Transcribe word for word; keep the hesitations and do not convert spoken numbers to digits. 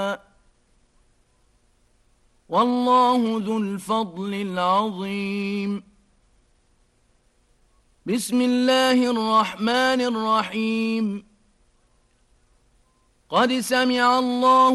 والله ذو الفضل العظيم. بسم الله الرحمن الرحيم. قد سمع الله